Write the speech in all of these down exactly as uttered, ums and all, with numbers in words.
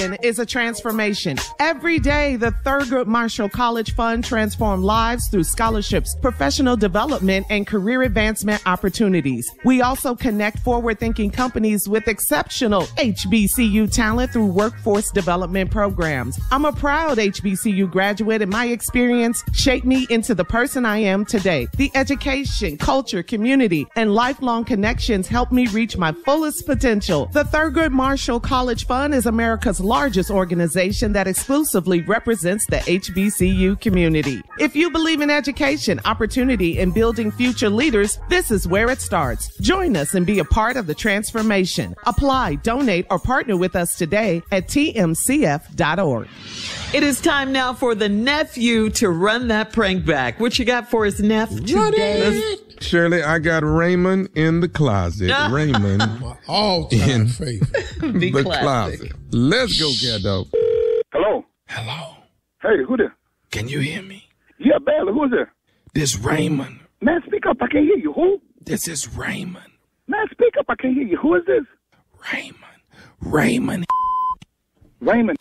is a transformation. Every day, the Thurgood Marshall College Fund transforms lives through scholarships, professional development, and career advancement opportunities. We also connect forward-thinking companies with exceptional H B C U talent through workforce development programs. I'm a proud H B C U graduate, and my experience shaped me into the person I am today. The education, culture, community, and lifelong connections helped me reach my fullest potential. The Thurgood Marshall College Fund is America's largest organization that exclusively represents the H B C U community. If you believe in education, opportunity, and building future leaders, this is where it starts. Join us and be a part of the transformation. Apply, donate, or partner with us today at T M C F dot org. It is time now for the nephew to run that prank back. What you got for us, Neff, today? Shirley, I got Raymond in the closet. Raymond My all-time favorite. the, the closet. Let's go, cat dog. Hello. Hello. Hey, who there? Can you hear me? Yeah, barely. Who's there? This Raymond. Man, speak up. I can't hear you. Who? This is Raymond. Man, speak up. I can't hear you. Who is this? Raymond. Raymond. Raymond.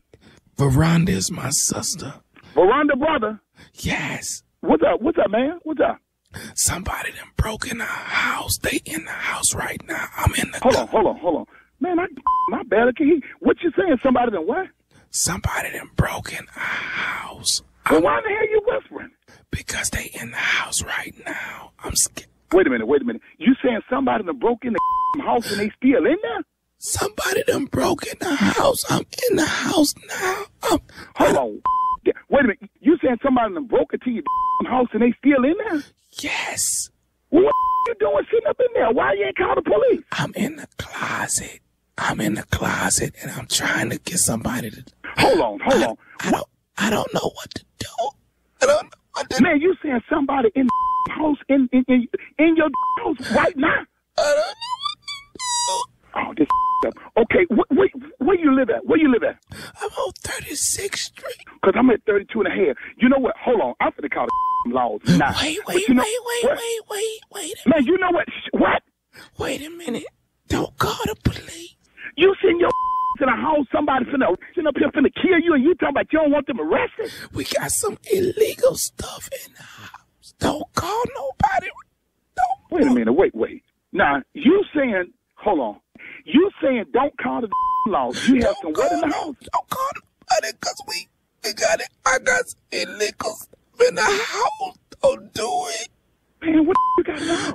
Veranda is my sister. Veranda brother? Yes. What's up? What's up, man? What's up? Somebody done broke in our house. They in the house right now. I'm in the... Hold on, hold on, hold on. Man, I, I barely can hear you. What you saying? Somebody done what? Somebody done broke in our house. Well, why the hell you whispering? Because they in the house right now. I'm scared. Wait a minute, wait a minute. You saying somebody done broke in the house and they still in there? Somebody done broke in the house. I'm in the house now. I'm, hold on. Wait a minute. You saying somebody done broke into your house and they still in there? Yes. Well, what you doing sitting up in there? Why you ain't call the police? I'm in the closet. I'm in the closet and I'm trying to get somebody to... Hold on, hold I, on. I don't, I don't know what to do. I don't know what to do. Man, you saying somebody in the house, in, in, in, in your house right now? I don't know what to do. Oh, this up. Okay, wh- where, where you live at? Where you live at? I'm on thirty-sixth Street. Because I'm at thirty-two and a half. You know what? Hold on. I'm finna call the laws now. Wait, wait, you know, wait, wait, what? wait, wait, wait. Man, you know what? What? Wait a minute. Don't call the police. You send your in a house, somebody finna sitting up here finna kill you, and you talking about you don't want them arrested? We got some illegal stuff in the house. Don't call nobody. Don't. Wait a minute. Wait, wait. Now, you saying, hold on. You saying don't call the laws. You have some what in the house? Don't call nobody because we, we got it. I got some illegal stuff in the house. Don't do it. Man, what you got now?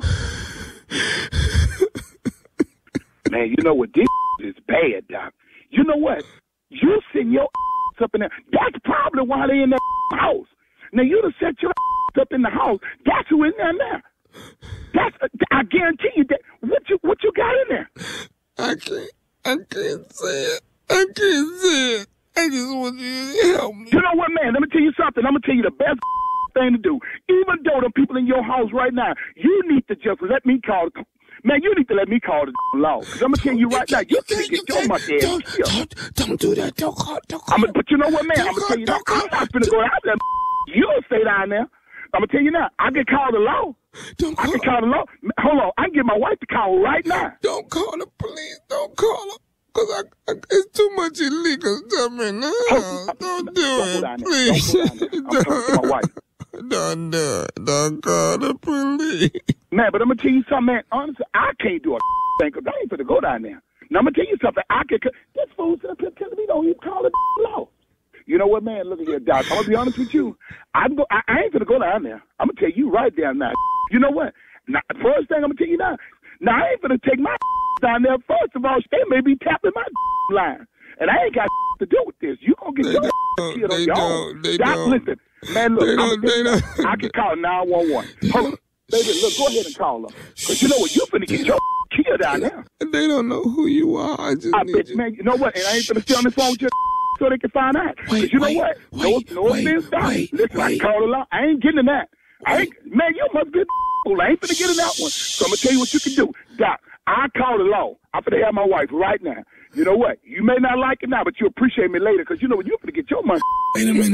Man, you know what? This is bad, Doc. You know what? You send your up in there. That's probably why they in that house. Now, you done set your up in the house. That's who in there now. That's, I guarantee you that. What you, what you got in there? I can't, I can't say it. I can't say it. I just want you to help me. You know what, man? Let me tell you something. I'm going to tell you the best thing to do. Even though the people in your house right now, you need to just let me call the... Man, you need to let me call the law. Because I'm going to tell you right now, you can't get your much ass. Don't, don't, don't do that. Don't call, don't call. I'm gonna, but you know what, man? I'm going to tell you now, I'm not going to go out there. You'll stay down there. I'm going to tell you now, I can call the law. Don't call. I can call the law. Hold on. I can get my wife to call right now. Don't call the police. Don't call them. Because I, I, it's too much illegal stuff in the house. Don't do don't it, please. Don't go down there. I'm talking to my wife. Don't do it. Don't call the police. Man, but I'm going to tell you something, man. Honestly, I can't do a thing because I ain't going to go down there. Now, I'm going to tell you something. I can. This fool's up here telling me don't even call the law. You know what, man? Look at here, Doc. I'm going to be honest with you. I'm go, I, I ain't going to go down there. I'm going to tell you right down now. You know what? Now, first thing I'm going to tell you now. Now, I ain't going to take my down there. First of all, they may be tapping my line. And I ain't got to do with this. You going to get your shit on your own. They Doc, don't. listen. Man, look. They don't, they don't. I can call nine one one. Hold on. Baby, look, go ahead and call her. Because you know what? You're finna get your killed down there. They don't know who you are. I just I need bet, you. man, you know what? And I ain't finna stay on this phone with you so they can find out. Wait, you know wait, what? wait, no no wait, offense, Doc. wait, Listen, I wait. can call her out. I ain't getting in that. I ain't, man, you must be a fool. I ain't finna get in that one. So I'm gonna tell you what you can do. Doc, I call the law. I'm finna have my wife right now. You know what? You may not like it now, but you appreciate me later because you know what? You're finna get your money. Wait a minute.